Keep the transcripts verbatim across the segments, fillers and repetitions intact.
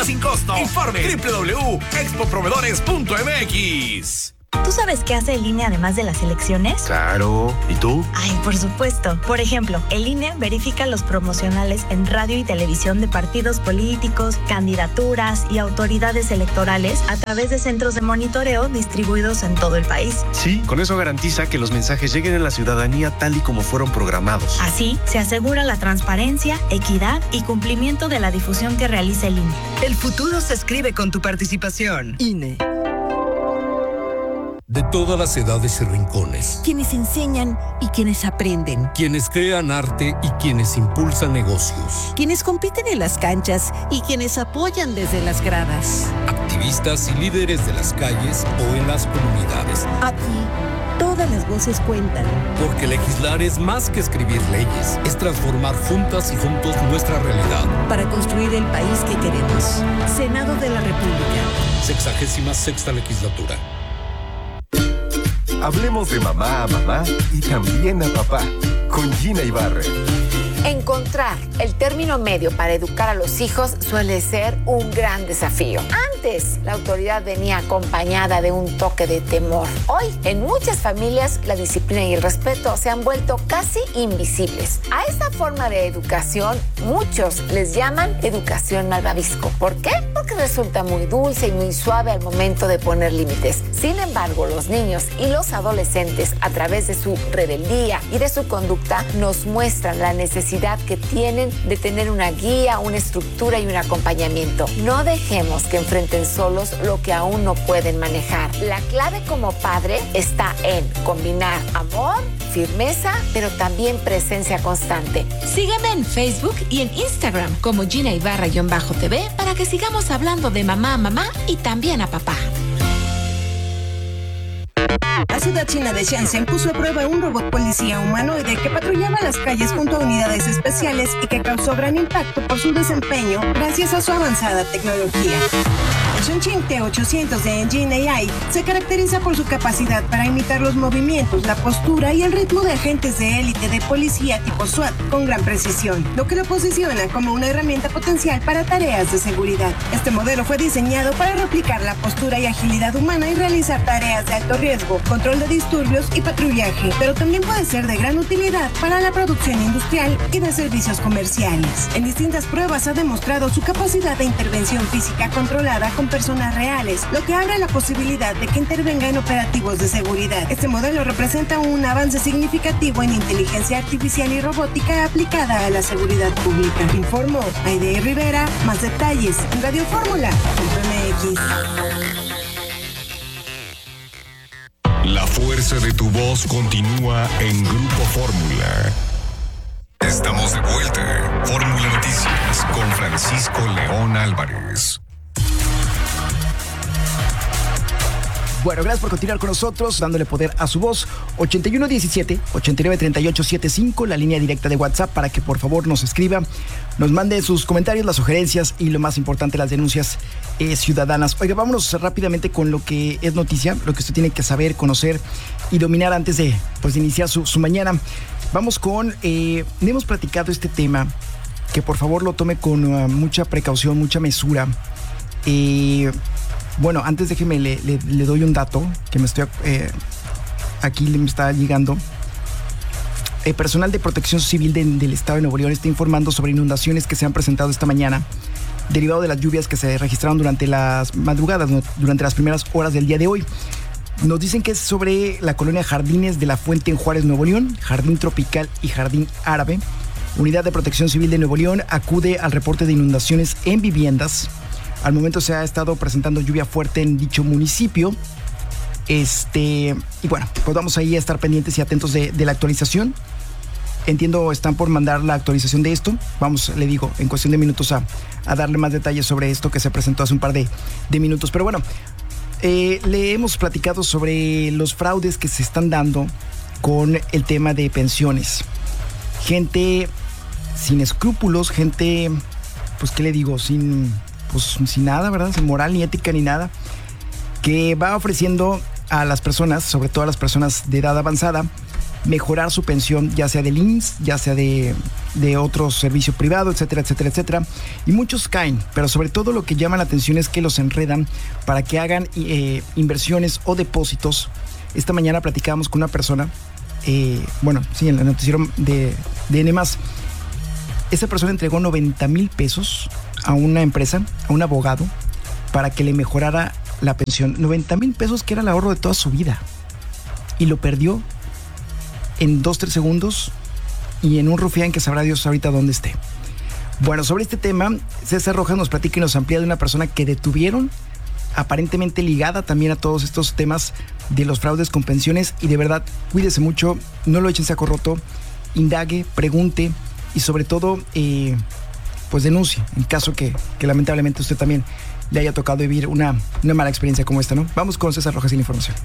línea sin costo. Informe doble u doble u doble u punto expo proveedores punto m x. ¿Tú sabes qué hace el I N E además de las elecciones? Claro. ¿Y tú? Ay, por supuesto. Por ejemplo, el I N E verifica los promocionales en radio y televisión de partidos políticos, candidaturas y autoridades electorales a través de centros de monitoreo distribuidos en todo el país. Sí, con eso garantiza que los mensajes lleguen a la ciudadanía tal y como fueron programados. Así, se asegura la transparencia, equidad y cumplimiento de la difusión que realiza el I N E. El futuro se escribe con tu participación. I N E. De todas las edades y rincones. Quienes enseñan y quienes aprenden. Quienes crean arte y quienes impulsan negocios. Quienes compiten en las canchas y quienes apoyan desde las gradas. Activistas y líderes de las calles o en las comunidades. Aquí, todas las voces cuentan. Porque legislar es más que escribir leyes. Es transformar juntas y juntos nuestra realidad. Para construir el país que queremos. Senado de la República. Sexagésima sexta legislatura. Hablemos de mamá a mamá y también a papá, con Gina Ibarra. Encontrar el término medio para educar a los hijos suele ser un gran desafío. Antes, la autoridad venía acompañada de un toque de temor. Hoy, en muchas familias, la disciplina y el respeto se han vuelto casi invisibles. A esta forma de educación, muchos les llaman educación malvavisco. ¿Por qué? Porque resulta muy dulce y muy suave al momento de poner límites. Sin embargo, los niños y los adolescentes, a través de su rebeldía y de su conducta, nos muestran la necesidad que tienen de tener una guía, una estructura y un acompañamiento. No dejemos que enfrenten solos lo que aún no pueden manejar. La clave como padre está en combinar amor, firmeza, pero también presencia constante. Sígueme en Facebook y en Instagram como Gina Ibarra-T V para que sigamos hablando de mamá a mamá y también a papá. La ciudad china de Shenzhen puso a prueba un robot policía humanoide que patrullaba las calles junto a unidades especiales y que causó gran impacto por su desempeño gracias a su avanzada tecnología. El Shenzhen T ochocientos de Engine A I se caracteriza por su capacidad para imitar los movimientos, la postura y el ritmo de agentes de élite de policía tipo SWAT con gran precisión, lo que lo posiciona como una herramienta potencial para tareas de seguridad. Este modelo fue diseñado para replicar la postura y agilidad humana y realizar tareas de alto riesgo, control de disturbios y patrullaje, pero también puede ser de gran utilidad para la producción industrial y de servicios comerciales. En distintas pruebas ha demostrado su capacidad de intervención física controlada con personas reales, lo que abre la posibilidad de que intervenga en operativos de seguridad. Este modelo representa un avance significativo en inteligencia artificial y robótica aplicada a la seguridad pública. Informó Aide Rivera. Más detalles en radio fórmula punto m x. La fuerza de tu voz continúa en Grupo Fórmula. Estamos de vuelta. Fórmula Noticias con Francisco León Álvarez. Bueno, gracias por continuar con nosotros, dándole poder a su voz. ochenta y uno diecisiete, ochenta y nueve treinta y ocho setenta y cinco, la línea directa de WhatsApp para que por favor nos escriba, nos mande sus comentarios, las sugerencias y lo más importante, las denuncias eh, ciudadanas. Oiga, vámonos rápidamente con lo que es noticia, lo que usted tiene que saber, conocer y dominar antes de, pues, de iniciar su, su mañana. Vamos con, eh, hemos platicado este tema, que por favor lo tome con uh, mucha precaución, mucha mesura. Eh... Bueno, antes déjeme, le, le, le doy un dato que me estoy, eh, aquí me está llegando. El personal de Protección Civil de, del Estado de Nuevo León está informando sobre inundaciones que se han presentado esta mañana, derivado de las lluvias que se registraron durante las madrugadas, ¿no? durante las primeras horas del día de hoy. Nos dicen que es sobre la colonia Jardines de la Fuente en Juárez, Nuevo León, Jardín Tropical y Jardín Árabe. Unidad de Protección Civil de Nuevo León acude al reporte de inundaciones en viviendas. Al momento se ha estado presentando lluvia fuerte en dicho municipio. Este, y bueno, pues vamos ahí a estar pendientes y atentos de, de la actualización. Entiendo, están por mandar la actualización de esto. Vamos, le digo, en cuestión de minutos a, a darle más detalles sobre esto que se presentó hace un par de, de minutos. Pero bueno, eh, le hemos platicado sobre los fraudes que se están dando con el tema de pensiones. Gente sin escrúpulos, gente, pues, ¿qué le digo? Sin... pues sin nada, ¿verdad? Sin moral, ni ética, ni nada, que va ofreciendo a las personas, sobre todo a las personas de edad avanzada, mejorar su pensión, ya sea del I M S S, ya sea de, de otro servicio privado, etcétera, etcétera, etcétera. Y muchos caen, pero sobre todo lo que llama la atención es que los enredan para que hagan eh, inversiones o depósitos. Esta mañana platicábamos con una persona, eh, bueno, sí, en el noticiero de, de N más. Esa persona entregó noventa mil pesos a una empresa, a un abogado, para que le mejorara la pensión. noventa mil pesos que era el ahorro de toda su vida. Y lo perdió en dos, tres segundos y en un rufián que sabrá Dios ahorita dónde esté. Bueno, sobre este tema, César Rojas nos platica y nos amplía de una persona que detuvieron, aparentemente ligada también a todos estos temas de los fraudes con pensiones. Y de verdad, cuídese mucho, no lo echen saco roto, indague, pregunte y sobre todo, eh, pues denuncie en caso que, que lamentablemente usted también le haya tocado vivir una, una mala experiencia como esta, ¿no? Vamos con César Rojas y la información.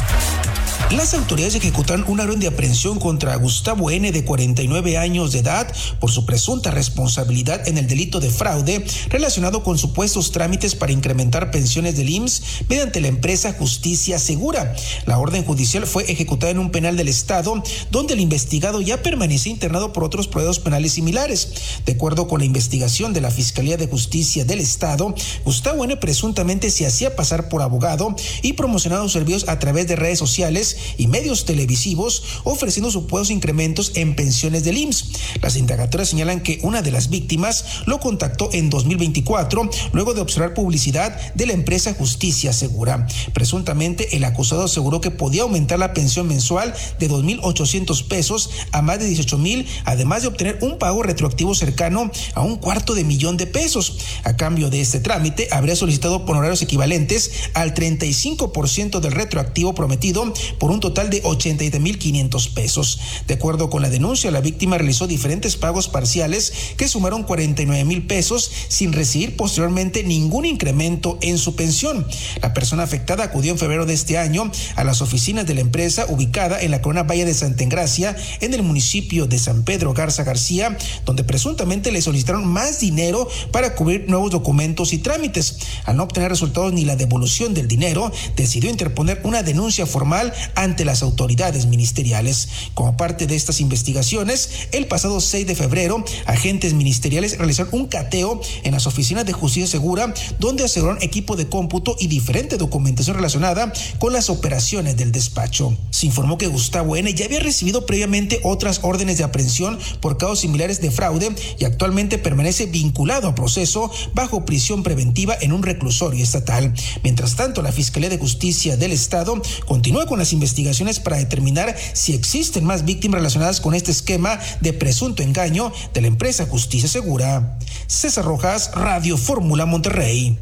Las autoridades ejecutaron una orden de aprehensión contra Gustavo N., de cuarenta y nueve años de edad, por su presunta responsabilidad en el delito de fraude relacionado con supuestos trámites para incrementar pensiones del I M S S mediante la empresa Justicia Segura. La orden judicial fue ejecutada en un penal del Estado, donde el investigado ya permanece internado por otros procesos penales similares. De acuerdo con la investigación de la Fiscalía de Justicia del Estado, Gustavo N. presuntamente se hacía pasar por abogado y promocionaba sus servicios a través de redes sociales y medios televisivos, ofreciendo supuestos incrementos en pensiones del I M S S. Las indagatorias señalan que una de las víctimas lo contactó en dos mil veinticuatro, luego de observar publicidad de la empresa Justicia Segura. Presuntamente, el acusado aseguró que podía aumentar la pensión mensual de dos mil ochocientos pesos a más de dieciocho mil, además de obtener un pago retroactivo cercano a un cuarto de millón de pesos. A cambio de este trámite, habría solicitado honorarios equivalentes al treinta y cinco por ciento del retroactivo prometido, por un total de ochenta y siete mil quinientos pesos. De acuerdo con la denuncia, la víctima realizó diferentes pagos parciales que sumaron cuarenta y nueve mil pesos sin recibir posteriormente ningún incremento en su pensión. La persona afectada acudió en febrero de este año a las oficinas de la empresa ubicada en la colonia Valle de Santa Engracia, en el municipio de San Pedro Garza García, donde presuntamente le solicitaron más dinero para cubrir nuevos documentos y trámites. Al no obtener resultados ni la devolución del dinero, decidió interponer una denuncia formal ante las autoridades ministeriales. Como parte de estas investigaciones, el pasado seis de febrero, agentes ministeriales realizaron un cateo en las oficinas de Justicia Segura, donde aseguraron equipo de cómputo y diferente documentación relacionada con las operaciones del despacho. Se informó que Gustavo N. ya había recibido previamente otras órdenes de aprehensión por casos similares de fraude y actualmente permanece vinculado a proceso bajo prisión preventiva en un reclusorio estatal. Mientras tanto, la Fiscalía de Justicia del Estado continúa con las investigaciones para determinar si existen más víctimas relacionadas con este esquema de presunto engaño de la empresa Justicia Segura. César Rojas, Radio Fórmula Monterrey.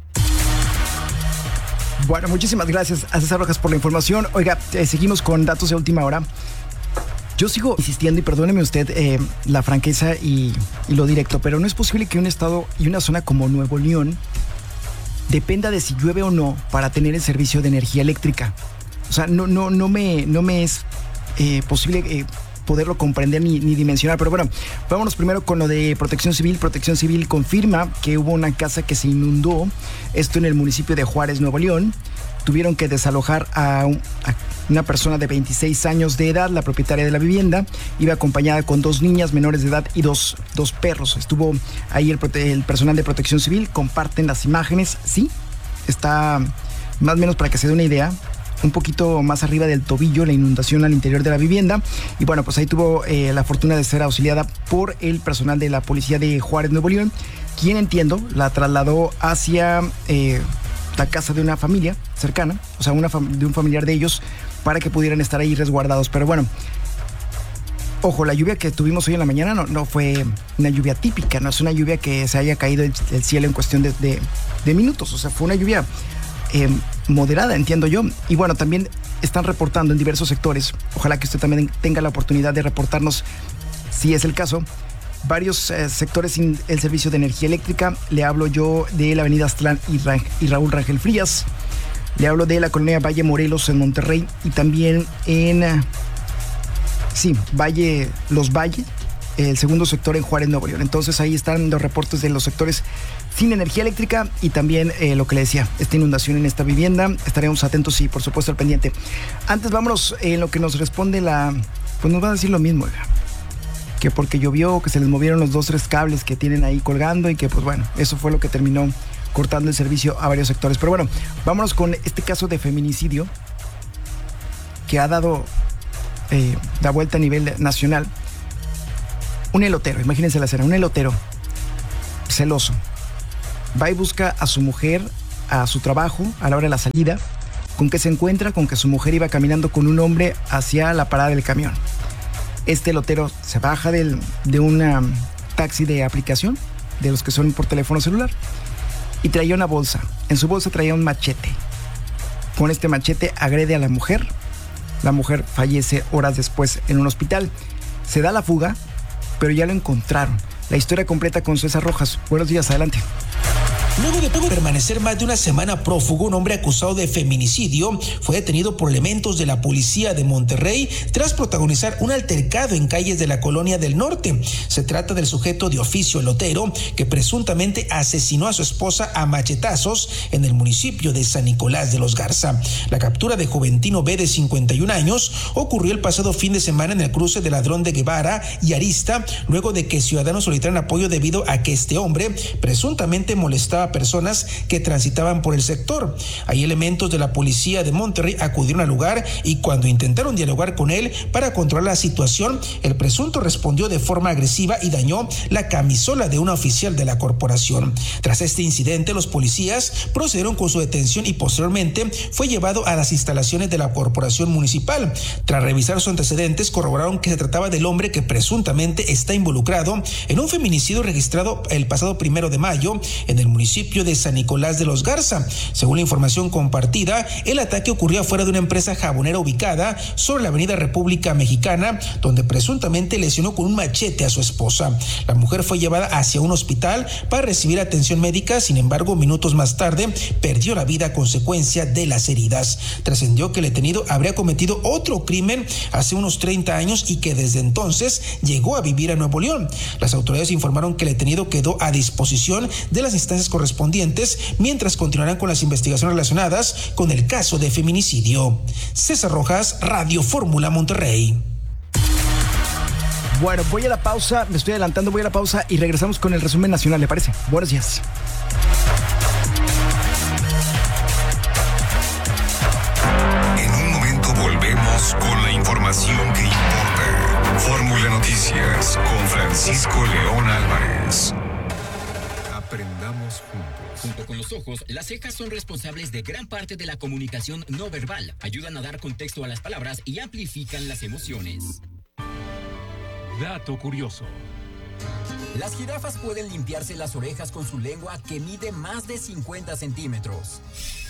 Bueno, muchísimas gracias a César Rojas por la información. Oiga, eh, seguimos con datos de última hora. Yo sigo insistiendo, y perdóneme usted eh, la franqueza y, y lo directo, pero no es posible que un estado y una zona como Nuevo León dependa de si llueve o no para tener el servicio de energía eléctrica. O sea, no, no, no, me, no me es eh, posible eh, poderlo comprender ni, ni dimensionar. Pero bueno, vámonos primero con lo de Protección Civil. Protección Civil confirma que hubo una casa que se inundó, esto en el municipio de Juárez, Nuevo León. Tuvieron que desalojar a, un, a una persona de veintiséis años de edad, la propietaria de la vivienda. Iba acompañada con dos niñas menores de edad y dos, dos perros. Estuvo ahí el, el personal de Protección Civil. Comparten las imágenes. Sí, está más o menos para que se dé una idea. Un poquito más arriba del tobillo, la inundación al interior de la vivienda. Y bueno, pues ahí tuvo eh, la fortuna de ser auxiliada por el personal de la policía de Juárez, Nuevo León, quien, entiendo, la trasladó hacia eh, la casa de una familia cercana, o sea, una fam- de un familiar de ellos, para que pudieran estar ahí resguardados. Pero bueno, ojo, la lluvia que tuvimos hoy en la mañana no, no fue una lluvia típica, no es una lluvia que se haya caído del cielo en cuestión de, de, de minutos, o sea, fue una lluvia Eh, moderada, entiendo yo. Y bueno, también están reportando en diversos sectores, ojalá que usted también tenga la oportunidad de reportarnos si es el caso, varios eh, sectores sin el servicio de energía eléctrica. Le hablo yo de la avenida Aztlán y, Ra- y Raúl Rangel Frías, le hablo de la colonia Valle Morelos en Monterrey y también en eh, sí, Valle Los Valles, el segundo sector en Juárez, Nuevo León. Entonces ahí están los reportes de los sectores sin energía eléctrica y también eh, lo que le decía, esta inundación en esta vivienda. Estaremos atentos y por supuesto al pendiente. Antes vámonos en lo que nos responde la pues nos va a decir lo mismo, oiga. Que porque llovió, que se les movieron los dos, tres cables que tienen ahí colgando y que pues bueno, eso fue lo que terminó cortando el servicio a varios sectores. Pero bueno, vámonos con este caso de feminicidio que ha dado eh, la vuelta a nivel nacional. Un elotero, imagínense la escena, un elotero celoso va y busca a su mujer a su trabajo a la hora de la salida. ¿Con qué se encuentra? Con que su mujer iba caminando con un hombre hacia la parada del camión. Este elotero se baja del, de un taxi de aplicación, de los que son por teléfono celular, y traía una bolsa. En su bolsa traía un machete. Con este machete agrede a la mujer. La mujer fallece horas después en un hospital. Se da la fuga, pero ya lo encontraron. La historia completa con César Rojas. Buenos días, adelante. Luego de permanecer más de una semana prófugo, un hombre acusado de feminicidio fue detenido por elementos de la policía de Monterrey tras protagonizar un altercado en calles de la Colonia del Norte. Se trata del sujeto de oficio elotero que presuntamente asesinó a su esposa a machetazos en el municipio de San Nicolás de los Garza. La captura de Juventino B, de cincuenta y un años, ocurrió el pasado fin de semana en el cruce de Ladrón de Guevara y Arista, luego de que ciudadanos solicitaran apoyo debido a que este hombre presuntamente molestaba a personas que transitaban por el sector. Ahí elementos de la policía de Monterrey acudieron al lugar y cuando intentaron dialogar con él para controlar la situación, el presunto respondió de forma agresiva y dañó la camisola de una oficial de la corporación. Tras este incidente, los policías procedieron con su detención y posteriormente fue llevado a las instalaciones de la corporación municipal. Tras revisar sus antecedentes, corroboraron que se trataba del hombre que presuntamente está involucrado en un feminicidio registrado el pasado primero de mayo en el municipio de San Nicolás de los Garza. Según la información compartida, el ataque ocurrió afuera de una empresa jabonera ubicada sobre la avenida República Mexicana, donde presuntamente lesionó con un machete a su esposa. La mujer fue llevada hacia un hospital para recibir atención médica, sin embargo, minutos más tarde perdió la vida a consecuencia de las heridas. Trascendió que el detenido habría cometido otro crimen hace unos treinta años y que desde entonces llegó a vivir a Nuevo León. Las autoridades informaron que el detenido quedó a disposición de las instancias correspondientes mientras continuarán con las investigaciones relacionadas con el caso de feminicidio. César Rojas, Radio Fórmula Monterrey. Bueno, voy a la pausa, me estoy adelantando, voy a la pausa y regresamos con el resumen nacional, ¿le parece? Buenos días. En un momento volvemos con la información que importa. Fórmula Noticias con Francisco León Álvarez. Aprendamos juntos. Junto con los ojos, las cejas son responsables de gran parte de la comunicación no verbal. Ayudan a dar contexto a las palabras y amplifican las emociones. Dato curioso. Las jirafas pueden limpiarse las orejas con su lengua que mide más de cincuenta centímetros.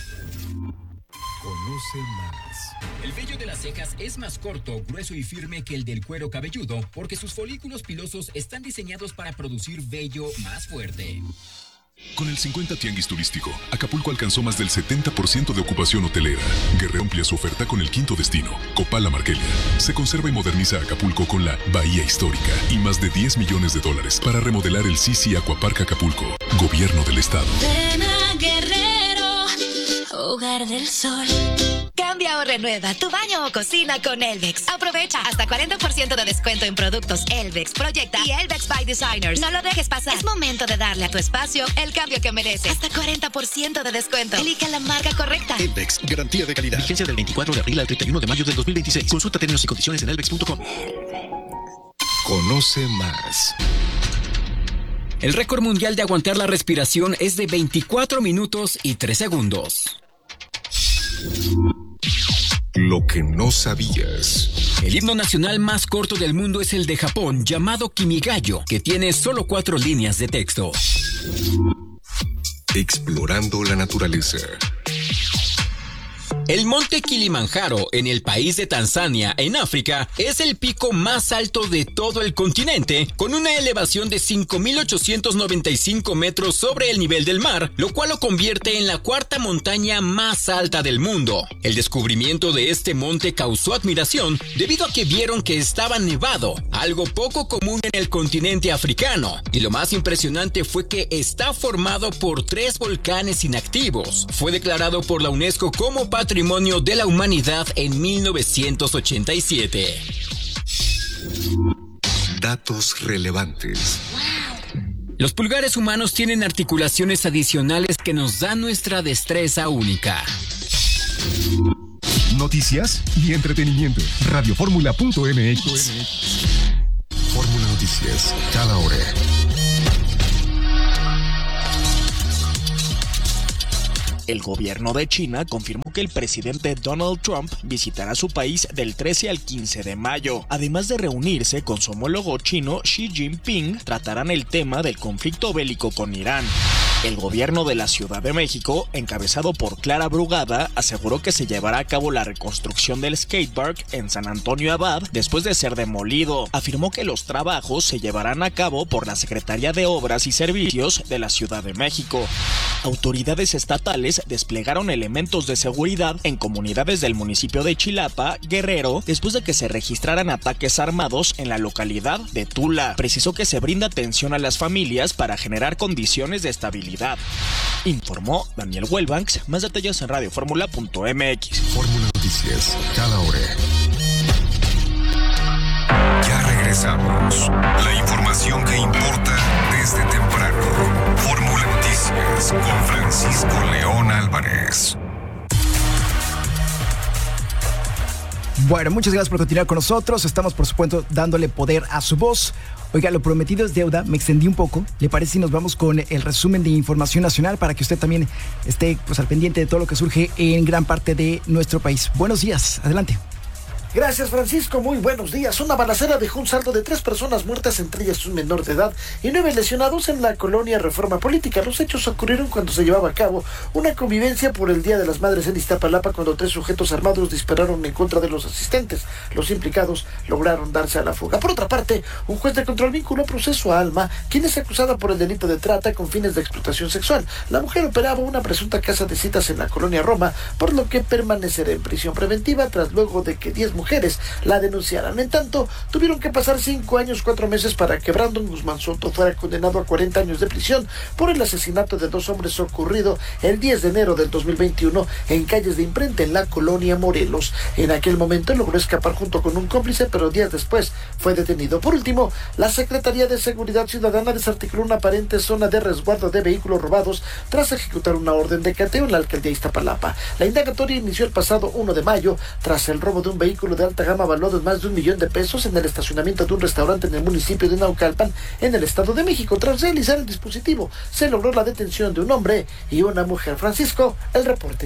Conoce más. El vello de las cejas es más corto, grueso y firme que el del cuero cabelludo porque sus folículos pilosos están diseñados para producir vello más fuerte. Con el cincuenta Tianguis Turístico, Acapulco alcanzó más del setenta por ciento de ocupación hotelera. Guerrero amplia su oferta con el quinto destino, Copala Marquelia. Se conserva y moderniza Acapulco con la Bahía Histórica y más de diez millones de dólares para remodelar el Sisi Aquapark Acapulco. Gobierno del Estado. Ven a Guerrero, hogar del sol. Cambia o renueva tu baño o cocina con Elvex. Aprovecha hasta cuarenta por ciento de descuento en productos Elvex, Proyecta y Elvex by Designers. No lo dejes pasar. Es momento de darle a tu espacio el cambio que merece. Hasta cuarenta por ciento de descuento. Elige la marca correcta. Elvex, garantía de calidad. Vigencia del veinticuatro de abril al treinta y uno de mayo del dos mil veintiséis. Consulta términos y condiciones en elvex punto com. Conoce más. El récord mundial de aguantar la respiración es de veinticuatro minutos y tres segundos. Lo que no sabías. El himno nacional más corto del mundo es el de Japón, llamado Kimigayo, que tiene solo cuatro líneas de texto. Explorando la naturaleza. El monte Kilimanjaro, en el país de Tanzania, en África, es el pico más alto de todo el continente, con una elevación de cinco mil ochocientos noventa y cinco metros sobre el nivel del mar, lo cual lo convierte en la cuarta montaña más alta del mundo. El descubrimiento de este monte causó admiración debido a que vieron que estaba nevado, algo poco común en el continente africano, y lo más impresionante fue que está formado por tres volcanes inactivos. Fue declarado por la UNESCO como Patrimonio de la Humanidad en mil novecientos ochenta y siete. Datos relevantes. Los pulgares humanos tienen articulaciones adicionales que nos dan nuestra destreza única. Noticias y entretenimiento. radio fórmula punto m x. Fórmula Noticias, cada hora. El gobierno de China confirmó que el presidente Donald Trump visitará su país del trece al quince de mayo. Además de reunirse con su homólogo chino Xi Jinping, tratarán el tema del conflicto bélico con Irán. El gobierno de la Ciudad de México, encabezado por Clara Brugada, aseguró que se llevará a cabo la reconstrucción del skatepark en San Antonio Abad después de ser demolido. Afirmó que los trabajos se llevarán a cabo por la Secretaría de Obras y Servicios de la Ciudad de México. Autoridades estatales desplegaron elementos de seguridad en comunidades del municipio de Chilapa, Guerrero, después de que se registraran ataques armados en la localidad de Tula. Precisó que se brinda atención a las familias para generar condiciones de estabilidad. Informó Daniel Welbanks. Más detalles en radio fórmula punto m x. Fórmula Noticias, cada hora. Ya regresamos. La información que importa desde temprano. Fórmula Noticias con Francisco León Álvarez. Bueno, muchas gracias por continuar con nosotros. Estamos, por supuesto, dándole poder a su voz. Oiga, lo prometido es deuda, me extendí un poco. ¿Le parece si nos vamos con el resumen de información nacional para que usted también esté pues, al pendiente de todo lo que surge en gran parte de nuestro país? Buenos días, adelante. Gracias, Francisco. Muy buenos días. Una balacera dejó un saldo de tres personas muertas, entre ellas un menor de edad, y nueve lesionados en la colonia Reforma Política. Los hechos ocurrieron cuando se llevaba a cabo una convivencia por el Día de las Madres en Iztapalapa, cuando tres sujetos armados dispararon en contra de los asistentes. Los implicados lograron darse a la fuga. Por otra parte, un juez de control vinculó proceso a Alma, quien es acusada por el delito de trata con fines de explotación sexual. La mujer operaba una presunta casa de citas en la colonia Roma, por lo que permanecerá en prisión preventiva tras luego de que diez mujeres la denunciaran. En tanto, tuvieron que pasar cinco años, cuatro meses para que Brandon Guzmán Soto fuera condenado a cuarenta años de prisión por el asesinato de dos hombres ocurrido el diez de enero del dos mil veintiuno en calles de Imprenta en la colonia Morelos. En aquel momento logró escapar junto con un cómplice, pero días después fue detenido. Por último, la Secretaría de Seguridad Ciudadana desarticuló una aparente zona de resguardo de vehículos robados tras ejecutar una orden de cateo en la alcaldía de Iztapalapa. La indagatoria inició el pasado uno de mayo tras el robo de un vehículo de alta gama valuado en más de un millón de pesos en el estacionamiento de un restaurante en el municipio de Naucalpan, en el Estado de México. Tras realizar el dispositivo, se logró la detención de un hombre y una mujer. Francisco, el reporte.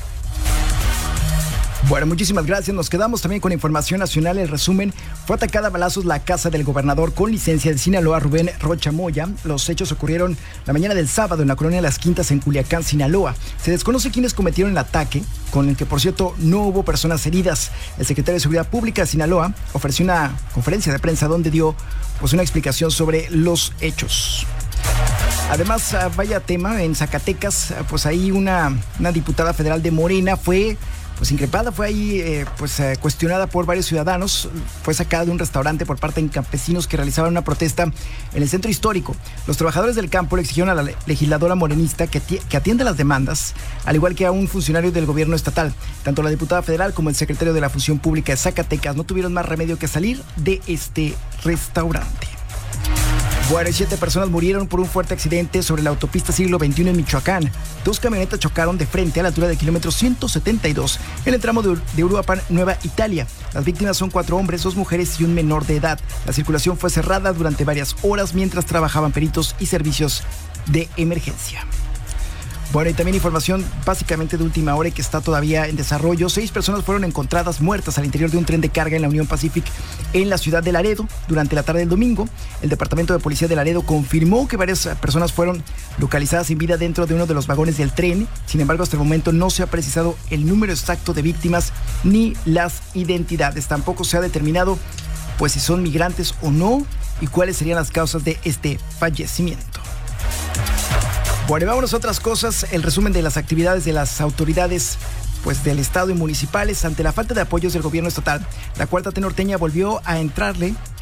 Bueno, muchísimas gracias. Nos quedamos también con información nacional. El resumen: fue atacada a balazos la casa del gobernador con licencia de Sinaloa, Rubén Rocha Moya. Los hechos ocurrieron la mañana del sábado en la colonia Las Quintas, en Culiacán, Sinaloa. Se desconoce quiénes cometieron el ataque, con el que, por cierto, no hubo personas heridas. El secretario de Seguridad Pública de Sinaloa ofreció una conferencia de prensa donde dio pues, una explicación sobre los hechos. Además, vaya tema, en Zacatecas, pues ahí una, una diputada federal de Morena fue pues increpada, fue ahí eh, pues eh, cuestionada por varios ciudadanos. Fue sacada de un restaurante por parte de campesinos que realizaban una protesta en el centro histórico. Los trabajadores del campo le exigieron a la legisladora morenista que, que atienda las demandas, al igual que a un funcionario del gobierno estatal. Tanto la diputada federal como el secretario de la Función Pública de Zacatecas no tuvieron más remedio que salir de este restaurante. Bueno, siete personas murieron por un fuerte accidente sobre la autopista Siglo veintiuno en Michoacán. Dos camionetas chocaron de frente a la altura del kilómetro ciento setenta y dos en el tramo de, de Uruapan, Nueva Italia. Las víctimas son cuatro hombres, dos mujeres y un menor de edad. La circulación fue cerrada durante varias horas mientras trabajaban peritos y servicios de emergencia. Bueno, y también información básicamente de última hora y que está todavía en desarrollo. Seis personas fueron encontradas muertas al interior de un tren de carga en la Union Pacific en la ciudad de Laredo durante la tarde del domingo. El Departamento de Policía de Laredo confirmó que varias personas fueron localizadas sin vida dentro de uno de los vagones del tren. Sin embargo, hasta el momento no se ha precisado el número exacto de víctimas ni las identidades. Tampoco se ha determinado pues si son migrantes o no y cuáles serían las causas de este fallecimiento. Bueno, y vámonos a otras cosas. El resumen de las actividades de las autoridades pues, del Estado y municipales ante la falta de apoyos del gobierno estatal. La Cuarta T norteña volvió a entrarle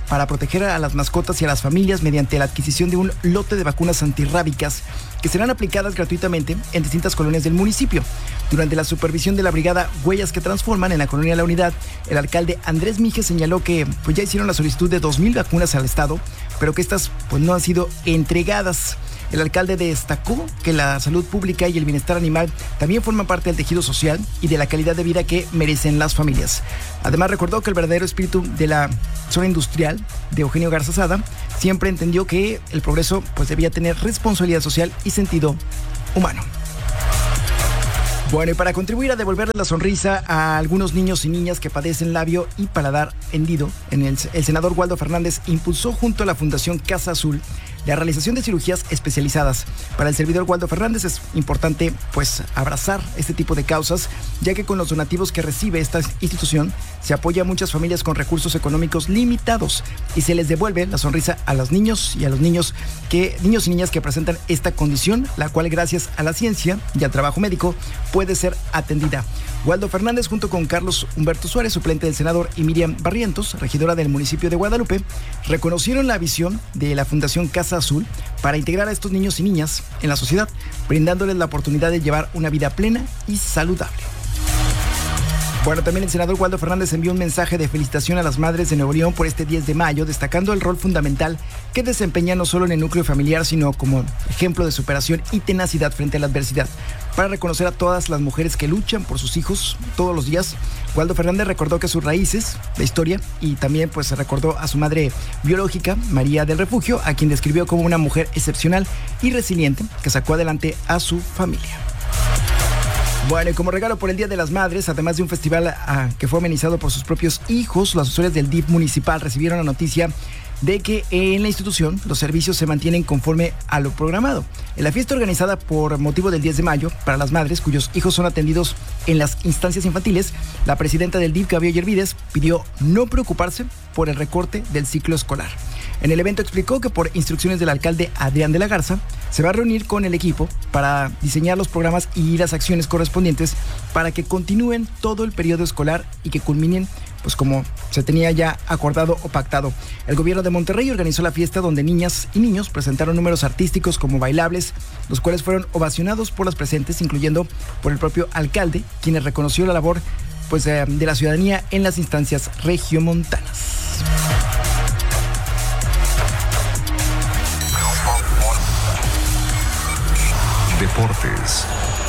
para proteger a las mascotas y a las familias mediante la adquisición de un lote de vacunas antirrábicas que serán aplicadas gratuitamente en distintas colonias del municipio. Durante la supervisión de la brigada Huellas que Transforman en la colonia La Unidad, el alcalde Andrés Mije señaló que pues, ya hicieron la solicitud de dos mil vacunas al estado, pero que estas pues, no han sido entregadas. El alcalde destacó que la salud pública y el bienestar animal también forman parte del tejido social y de la calidad de vida que merecen las familias. Además, recordó que el verdadero espíritu de la zona industrial de Eugenio Garza Sada siempre entendió que el progreso pues, debía tener responsabilidad social y sentido humano. Bueno, y para contribuir a devolverle la sonrisa a algunos niños y niñas que padecen labio y paladar hendido, en el, el senador Waldo Fernández impulsó junto a la Fundación Casa Azul la realización de cirugías especializadas. Para el servidor Waldo Fernández es importante pues abrazar este tipo de causas, ya que con los donativos que recibe esta institución se apoya a muchas familias con recursos económicos limitados y se les devuelve la sonrisa a los niños y a los niños que niños y niñas que presentan esta condición, la cual gracias a la ciencia y al trabajo médico puede ser atendida. Waldo Fernández junto con Carlos Humberto Suárez, suplente del senador, y Miriam Barrientos, regidora del municipio de Guadalupe, reconocieron la visión de la Fundación Casa Azul para integrar a estos niños y niñas en la sociedad, brindándoles la oportunidad de llevar una vida plena y saludable. Bueno, también el senador Waldo Fernández envió un mensaje de felicitación a las madres de Nuevo León por este diez de mayo, destacando el rol fundamental que desempeñan no solo en el núcleo familiar, sino como ejemplo de superación y tenacidad frente a la adversidad. Para reconocer a todas las mujeres que luchan por sus hijos todos los días, Waldo Fernández recordó que sus raíces, la historia, y también pues se recordó a su madre biológica, María del Refugio, a quien describió como una mujer excepcional y resiliente que sacó adelante a su familia. Bueno, y como regalo por el Día de las Madres, además de un festival ah, que fue amenizado por sus propios hijos, los usuarios del D I F municipal recibieron la noticia de que en la institución los servicios se mantienen conforme a lo programado. En la fiesta organizada por motivo del diez de mayo para las madres cuyos hijos son atendidos en las instancias infantiles, la presidenta del D I F, Gabriela Yervides, pidió no preocuparse por el recorte del ciclo escolar. En el evento explicó que por instrucciones del alcalde Adrián de la Garza se va a reunir con el equipo para diseñar los programas y las acciones correspondientes para que continúen todo el periodo escolar y que culminen pues como se tenía ya acordado o pactado. El gobierno de Monterrey organizó la fiesta donde niñas y niños presentaron números artísticos como bailables, los cuales fueron ovacionados por las presentes, incluyendo por el propio alcalde, quien reconoció la labor pues, de, de la ciudadanía en las instancias regiomontanas. Deportes.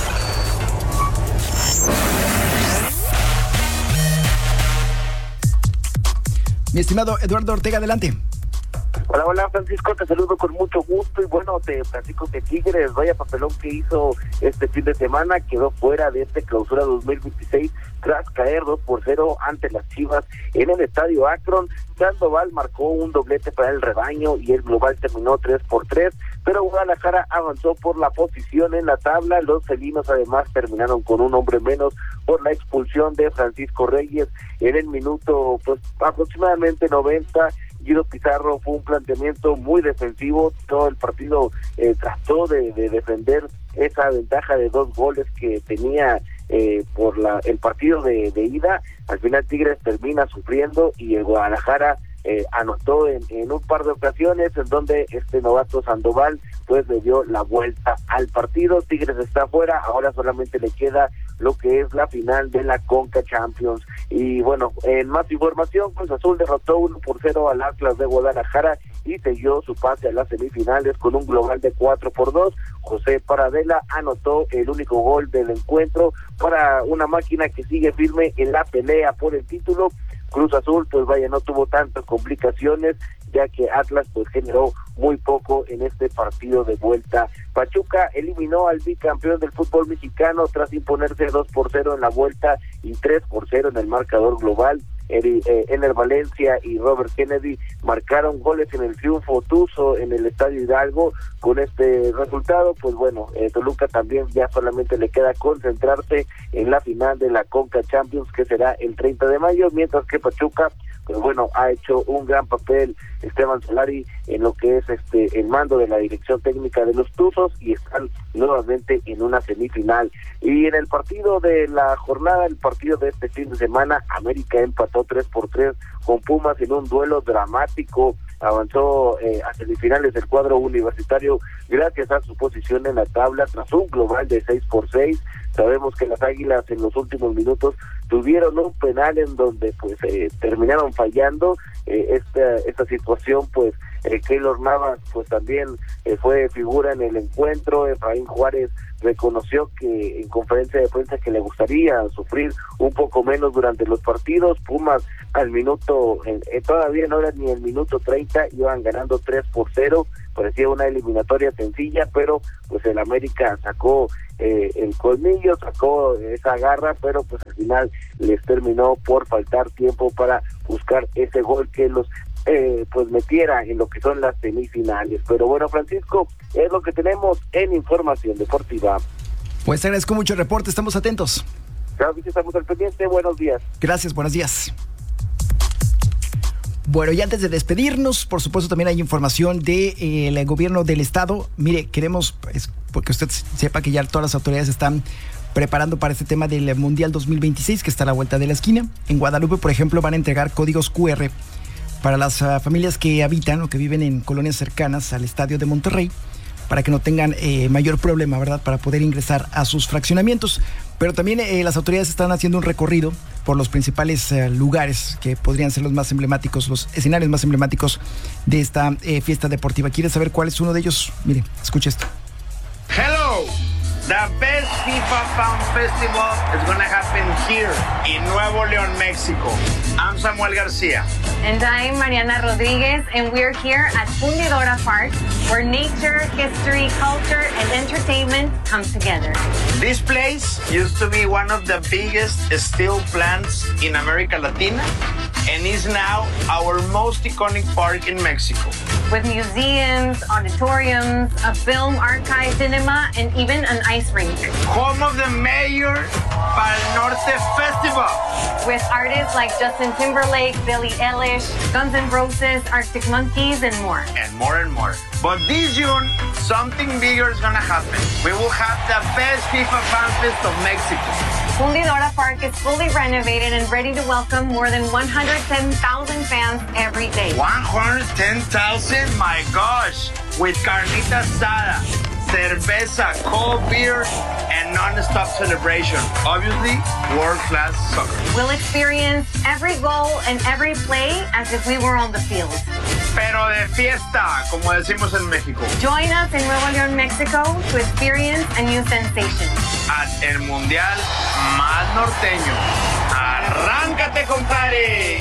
Mi estimado Eduardo Ortega, adelante. Hola, hola Francisco, te saludo con mucho gusto y bueno, te platico que Tigres, vaya papelón que hizo este fin de semana, quedó fuera de este clausura dos mil veintiséis tras caer dos por cero ante las Chivas en el estadio Akron. Sandoval marcó un doblete para el rebaño y el global terminó tres por tres, pero Guadalajara avanzó por la posición en la tabla. Los felinos además terminaron con un hombre menos por la expulsión de Francisco Reyes en el minuto pues aproximadamente noventa. Guido Pizarro fue un planteamiento muy defensivo, todo el partido eh, trató de, de defender esa ventaja de dos goles que tenía eh, por la el partido de, de ida. Al final Tigres termina sufriendo y el Guadalajara eh, anotó en, en un par de ocasiones en donde este novato Sandoval pues le dio la vuelta al partido. Tigres está fuera, ahora solamente le queda lo que es la final de la Conca Champions. Y bueno, en más información, Cruz Azul derrotó uno por cero al Atlas de Guadalajara y selló su pase a las semifinales con un global de cuatro por dos. José Paradela anotó el único gol del encuentro para una máquina que sigue firme en la pelea por el título. Cruz Azul, pues vaya, no tuvo tantas complicaciones, ya que Atlas pues generó muy poco en este partido de vuelta. Pachuca eliminó al bicampeón del fútbol mexicano tras imponerse dos por cero en la vuelta y tres por cero en el marcador global. Ener Valencia y Robert Kennedy marcaron goles en el triunfo tuzo en el Estadio Hidalgo. Con este resultado, pues bueno, eh, Toluca también ya solamente le queda concentrarse en la final de la Conca Champions, que será el treinta de mayo, mientras que Pachuca, pues bueno, ha hecho un gran papel Esteban Solari en lo que es este el mando de la dirección técnica de los Tuzos y están nuevamente en una semifinal. Y en el partido de la jornada, el partido de este fin de semana, América empató tres por tres con Pumas en un duelo dramático. Avanzó eh, a semifinales del cuadro universitario gracias a su posición en la tabla tras un global de seis por seis. Sabemos que las Águilas en los últimos minutos tuvieron un penal en donde pues eh, terminaron fallando. Eh, esta esta situación pues eh, Keylor Navas pues también eh, fue figura en el encuentro. Efraín Juárez reconoció que en conferencia de prensa que le gustaría sufrir un poco menos durante los partidos. Pumas al minuto, eh, todavía no era ni el minuto treinta, iban ganando tres por cero, parecía una eliminatoria sencilla, pero pues el América sacó eh, el colmillo, sacó esa garra, pero pues al final les terminó por faltar tiempo para buscar ese gol que los Eh, pues metiera en lo que son las semifinales. Pero bueno, Francisco, es lo que tenemos en Información Deportiva. Pues te agradezco mucho el reporte, estamos atentos. Claro que estamos al pendiente, buenos días. Gracias, buenos días. Bueno, y antes de despedirnos, por supuesto también hay información del de, eh, gobierno del estado. Mire, queremos, pues, porque usted sepa que ya todas las autoridades están preparando para este tema del Mundial dos mil veintiséis, que está a la vuelta de la esquina. En Guadalupe, por ejemplo, van a entregar códigos cu erre para las uh, familias que habitan o que viven en colonias cercanas al estadio de Monterrey, para que no tengan eh, mayor problema, ¿verdad?, para poder ingresar a sus fraccionamientos. Pero también eh, las autoridades están haciendo un recorrido por los principales eh, lugares que podrían ser los más emblemáticos, los escenarios más emblemáticos de esta eh, fiesta deportiva. ¿Quieres saber cuál es uno de ellos? Mire, escucha esto. Hello! The best FIFA Fan Festival is going to happen here in Nuevo León, Mexico. I'm Samuel Garcia. And I'm Mariana Rodriguez, and we're here at Fundidora Park, where nature, history, culture, and entertainment come together. This place used to be one of the biggest steel plants in America Latina, and is now our most iconic park in Mexico. With museums, auditoriums, a film archive, cinema, and even an ice rink. Home of the Mayor Pal Norte Festival. With artists like Justin Timberlake, Billie Eilish, Guns N' Roses, Arctic Monkeys, and more. And more and more. But this June, something bigger is gonna happen. We will have the best FIFA Fan Fest of Mexico. Fundidora Park is fully renovated and ready to welcome more than one hundred ten thousand fans every day. one hundred ten thousand? My gosh! With carnita asada, cerveza, cold beer, and non-stop celebration. Obviously, world-class soccer. We'll experience every goal and every play as if we were on the field. Pero de fiesta, como decimos en México. Join us in Nuevo León, Mexico, to experience a new sensation. At el Mundial más norteño. ¡Arráncate, compadre!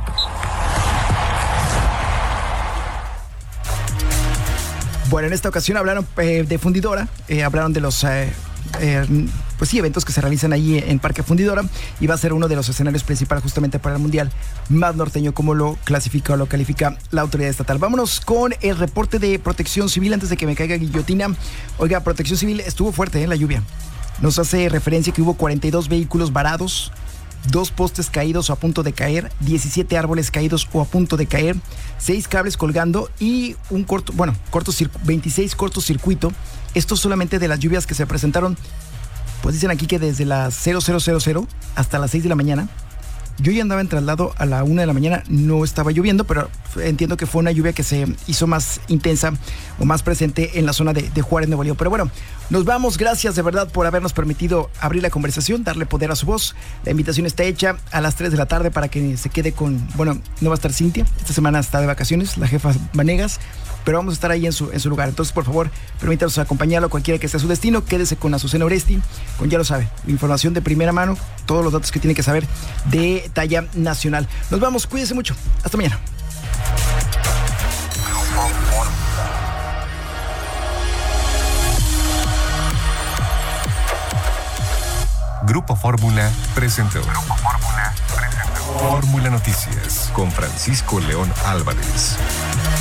Bueno, en esta ocasión hablaron eh, de Fundidora, eh, hablaron de los eh, eh, pues sí, eventos que se realizan allí en Parque Fundidora, y va a ser uno de los escenarios principales justamente para el Mundial más norteño, como lo clasifica o lo califica la autoridad estatal. Vámonos con el reporte de Protección Civil antes de que me caiga guillotina. Oiga, Protección Civil estuvo fuerte en ¿eh? la lluvia. Nos hace referencia que hubo cuarenta y dos vehículos varados, dos postes caídos o a punto de caer, diecisiete árboles caídos o a punto de caer, seis cables colgando y un corto, bueno, cortocircu- veintiséis cortocircuito. Esto solamente de las lluvias que se presentaron, pues dicen aquí que desde las cero cero cero cero hasta las seis de la mañana. Yo ya andaba en traslado a la una de la mañana, no estaba lloviendo, pero entiendo que fue una lluvia que se hizo más intensa o más presente en la zona de, de Juárez, Nuevo León. Pero bueno, nos vamos, gracias de verdad por habernos permitido abrir la conversación, darle poder a su voz. La invitación está hecha a las tres de la tarde para que se quede con, bueno, no va a estar Cintia, esta semana está de vacaciones, la jefa Vanegas, pero vamos a estar ahí en su, en su lugar. Entonces, por favor, permítanos acompañarlo cualquiera que sea su destino. Quédese con Azucena Oresti, con ya lo sabe, información de primera mano, todos los datos que tiene que saber de talla nacional. Nos vamos, cuídese mucho. Hasta mañana. Grupo Fórmula presentó. Grupo Fórmula presentó. Fórmula Noticias con Francisco León Álvarez.